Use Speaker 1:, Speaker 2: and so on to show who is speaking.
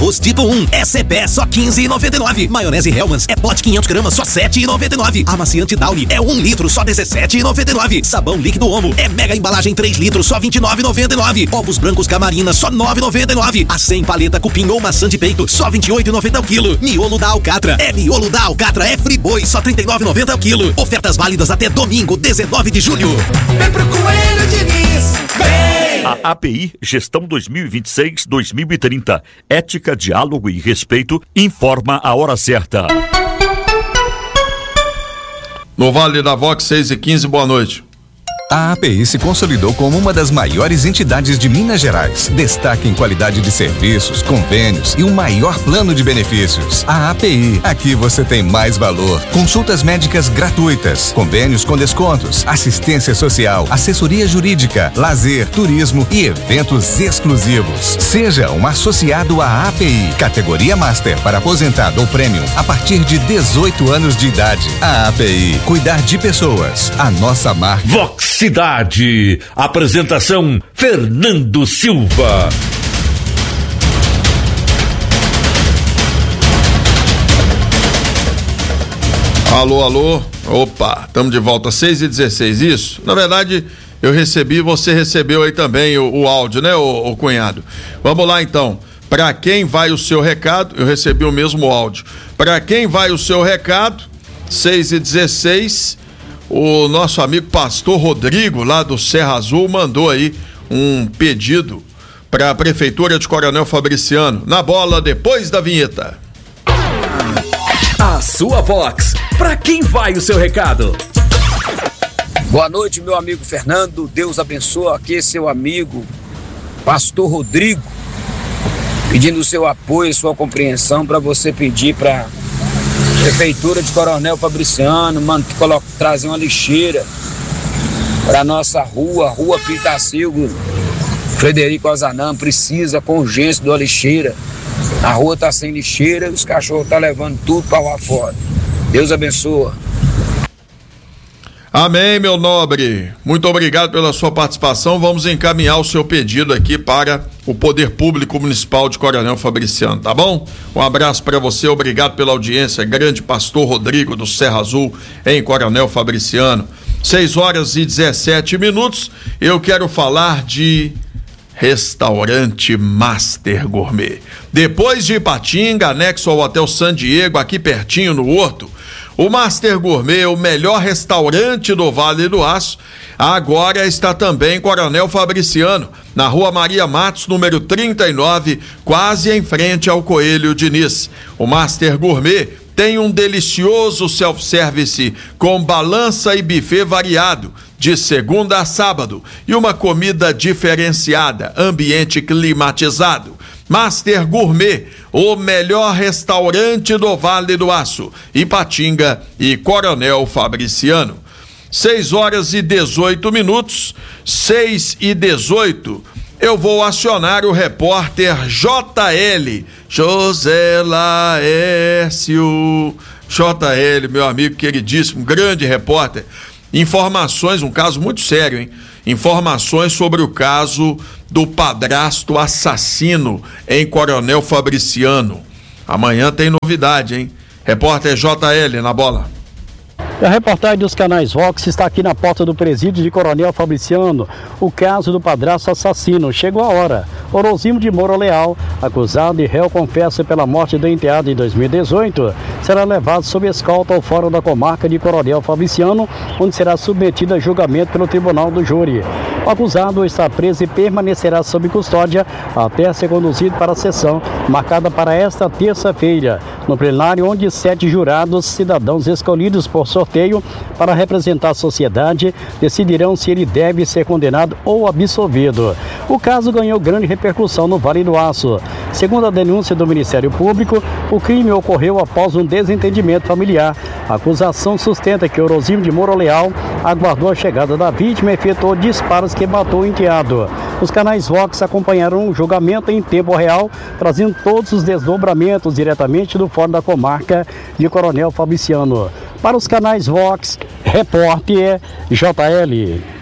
Speaker 1: Arroz tipo 1 é CPE só R$15,99. Maionese Hellmann's é pote 500 gramas só R$7,99. Amaciante Downy é 1 litro só R$17,99. Sabão líquido Omo é mega embalagem 3 litros só R$29,99. Ovos brancos Camarina só R$9,99. A 100 paleta cupim ou maçã de peito só R$28,90 ao quilo. Miolo da Alcatra é Friboi só R$39,90 ao quilo. Ofertas válidas até domingo, 19 de julho.
Speaker 2: Vem pro Coelho Diniz, vem!
Speaker 3: A API Gestão 2026-2030, Ética, Diálogo e Respeito, informa a hora certa.
Speaker 4: No Vale da Vox, 6h15, boa noite.
Speaker 5: A API se consolidou como uma das maiores entidades de Minas Gerais. Destaque em qualidade de serviços, convênios e o maior plano de benefícios. A API, aqui você tem mais valor. Consultas médicas gratuitas, convênios com descontos, assistência social, assessoria jurídica, lazer, turismo e eventos exclusivos. Seja um associado à API, categoria Master para aposentado ou Premium a partir de 18 anos de idade. A API, cuidar de pessoas. A nossa marca.
Speaker 3: Vox Cidade. Apresentação Fernando Silva.
Speaker 4: Alô. Opa, estamos de volta, 6h16, isso? Na verdade, eu recebi, você recebeu aí também o áudio, né, o cunhado? Vamos lá então. Para quem vai o seu recado? Eu recebi o mesmo áudio. Para quem vai o seu recado? 6h16. O nosso amigo pastor Rodrigo, lá do Serra Azul, mandou aí um pedido para a Prefeitura de Coronel Fabriciano. Na bola, depois da vinheta.
Speaker 6: A sua Vox, para quem vai o seu recado?
Speaker 7: Boa noite, meu amigo Fernando. Deus abençoe. Aqui é seu amigo, pastor Rodrigo, pedindo o seu apoio e sua compreensão para você pedir para Prefeitura de Coronel Fabriciano, trazer uma lixeira para nossa rua Pitacilgo, Frederico Ozanam, precisa com urgência de uma lixeira. A rua tá sem lixeira, os cachorros tá levando tudo para lá fora. Deus abençoe.
Speaker 4: Amém, meu nobre. Muito obrigado pela sua participação. Vamos encaminhar o seu pedido aqui para o Poder Público Municipal de Coronel Fabriciano, tá bom? Um abraço para você, obrigado pela audiência. Grande pastor Rodrigo do Serra Azul, em Coronel Fabriciano. 6h17. Eu quero falar de Restaurante Master Gourmet. Depois de Ipatinga, anexo ao Hotel San Diego, aqui pertinho no Horto, o Master Gourmet, o melhor restaurante do Vale do Aço, agora está também em Coronel Fabriciano, na Rua Maria Matos, número 39, quase em frente ao Coelho Diniz. O Master Gourmet tem um delicioso self-service com balança e buffet variado, de segunda a sábado, e uma comida diferenciada, ambiente climatizado. Master Gourmet, o melhor restaurante do Vale do Aço, Ipatinga e Coronel Fabriciano. 6h18, 6h18. Eu vou acionar o repórter JL, José Laércio. JL, meu amigo queridíssimo, grande repórter. Informações, um caso muito sério, hein? Informações sobre o caso do padrasto assassino em Coronel Fabriciano. Amanhã tem novidade, hein? Repórter JL na bola.
Speaker 8: A reportagem dos canais Vox está aqui na porta do presídio de Coronel Fabriciano. O caso do padrasto assassino. Chegou a hora. Orozimo de Moura Leal, acusado e réu confesso pela morte do enteado em 2018, será levado sob escolta ao fórum da comarca de Coronel Fabriciano, onde será submetido a julgamento pelo tribunal do júri. O acusado está preso e permanecerá sob custódia até ser conduzido para a sessão marcada para esta terça-feira, no plenário, onde 7 jurados, cidadãos escolhidos por sorteio para representar a sociedade, decidirão se ele deve ser condenado ou absolvido. O caso ganhou grande repercussão no Vale do Aço. Segundo a denúncia do Ministério Público, o crime ocorreu após um desentendimento familiar. A acusação sustenta que Orozimo de Moura Leal aguardou a chegada da vítima e efetuou disparos que matou o enteado. Os canais Vox acompanharam o julgamento em tempo real, trazendo todos os desdobramentos diretamente do Fórum da Comarca de Coronel Fabriciano. Para os canais Vox, repórter JL.